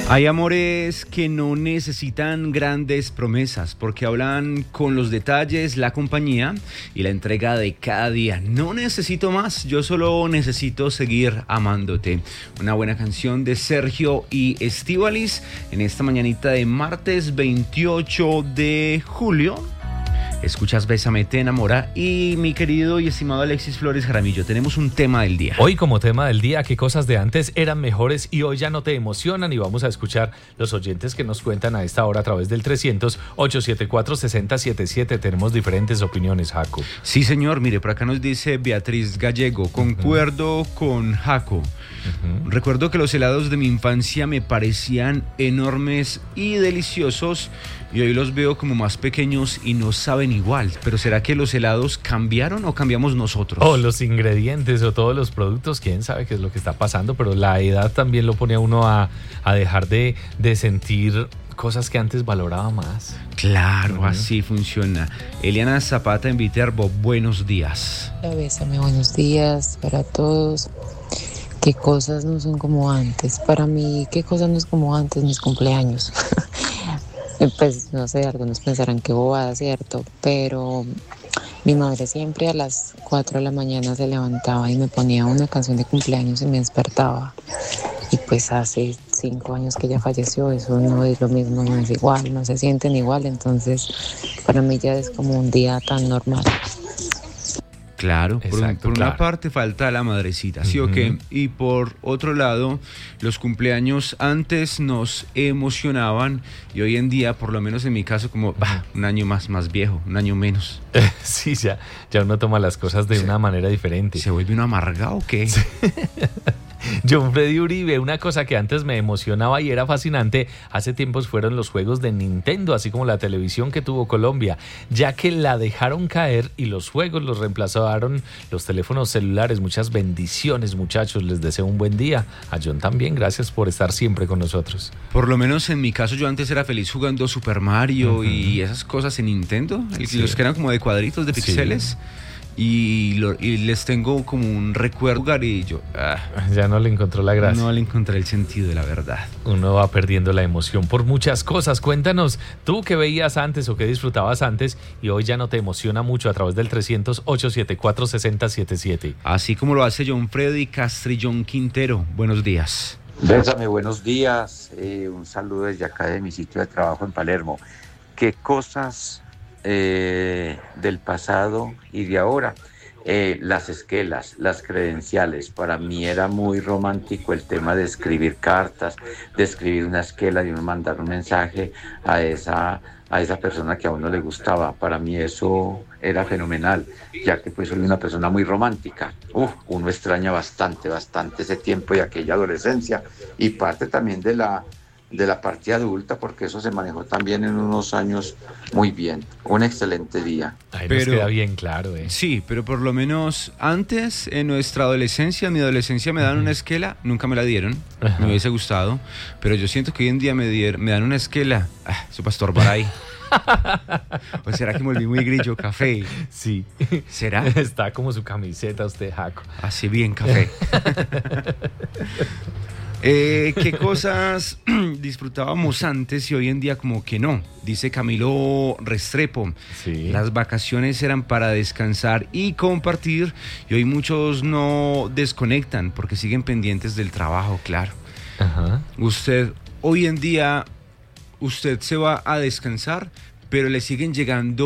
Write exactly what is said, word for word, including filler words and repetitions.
Hay amores que no necesitan grandes promesas porque hablan con los detalles, la compañía y la entrega de cada día. No necesito más, yo solo necesito seguir amándote. Una buena canción de Sergio y Estíbaliz en esta mañanita de martes veintiocho de julio. Escuchas Bésame, te enamora. Y mi querido y estimado Alexis Flores Jaramillo, tenemos un tema del día. Hoy como tema del día, qué cosas de antes eran mejores y hoy ya no te emocionan, y vamos a escuchar los oyentes que nos cuentan a esta hora a través del trescientos, ochocientos setenta y cuatro, sesenta setenta y siete. Tenemos diferentes opiniones, Jaco. Sí, señor, mire, por acá nos dice Beatriz Gallego, concuerdo uh-huh. con Jaco. Uh-huh. Recuerdo que los helados de mi infancia me parecían enormes y deliciosos, y hoy los veo como más pequeños y no saben igual. Pero ¿será que los helados cambiaron o cambiamos nosotros? O los ingredientes o todos los productos, quién sabe qué es lo que está pasando, pero la edad también lo pone a uno a, a dejar de, de sentir cosas que antes valoraba más. Claro, uh-huh. así funciona. Eliana Zapata en Viterbo, buenos días. Hola, Bésame, buenos días para todos. ¿Qué cosas no son como antes? Para mí, ¿qué cosas no es como antes? Mis cumpleaños. Pues no sé, algunos pensarán que bobada, ¿cierto? Pero mi madre siempre a las cuatro de la mañana se levantaba y me ponía una canción de cumpleaños y me despertaba. Y pues hace cinco años que ella falleció, eso no es lo mismo, no es igual, no se sienten igual. Entonces, para mí ya es como un día tan normal. Claro, por, Exacto, por claro. una parte falta la madrecita, ¿sí uh-huh. o qué? Y por otro lado, los cumpleaños antes nos emocionaban y hoy en día, por lo menos en mi caso, como bah, un año más, más viejo, un año menos. Sí, ya, ya uno toma las cosas de ¿Se, una manera diferente. ¿Se vuelve uno amargado o qué? Sí. John Freddy Uribe, una cosa que antes me emocionaba y era fascinante hace tiempos fueron los juegos de Nintendo, así como la televisión que tuvo Colombia, ya que la dejaron caer y los juegos los reemplazaron los teléfonos celulares. Muchas bendiciones, muchachos, les deseo un buen día. A John también, gracias por estar siempre con nosotros. Por lo menos en mi caso yo antes era feliz jugando Super Mario uh-huh. y esas cosas en Nintendo, sí. los que eran como de cuadritos, de píxeles. Sí. Y, lo, y les tengo como un recuerdo jugar y yo ah, ya no le encontró la gracia. No le encontré el sentido de la verdad. Uno va perdiendo la emoción por muchas cosas. Cuéntanos, tú qué veías antes o qué disfrutabas antes y hoy ya no te emociona mucho a través del trescientos, ochocientos setenta y cuatro, sesenta setenta y siete. Así como lo hace John Freddy Castrillón Quintero. Buenos días. Bésame, buenos días. Eh, un saludo desde acá de mi sitio de trabajo en Palermo. ¿Qué cosas Eh, del pasado y de ahora? Eh, las esquelas, las credenciales. Para mí era muy romántico el tema de escribir cartas, de escribir una esquela y uno mandar un mensaje a esa, a esa persona que a uno le gustaba. Para mí eso era fenomenal, ya que pues soy una persona muy romántica. Uf, uno extraña bastante, bastante ese tiempo y aquella adolescencia y parte también de la de la parte adulta, porque eso se manejó también en unos años muy bien. Un excelente día. Ahí nos pero, queda bien claro, ¿eh? Sí, pero por lo menos antes, en nuestra adolescencia, en mi adolescencia me dan uh-huh. una esquela, nunca me la dieron, uh-huh. me hubiese gustado, pero yo siento que hoy en día me, dier, me dan una esquela, ah, eso para estorbar ahí. ¿O será que me volví muy grillo café? Sí. ¿Será? Está como su camiseta usted, Jaco. Así bien café. Eh, ¿Qué cosas disfrutábamos antes y hoy en día como que no? Dice Camilo Restrepo. Sí. Las vacaciones eran para descansar y compartir y hoy muchos no desconectan porque siguen pendientes del trabajo, claro. Ajá. Usted, hoy en día, usted se va a descansar, pero le siguen llegando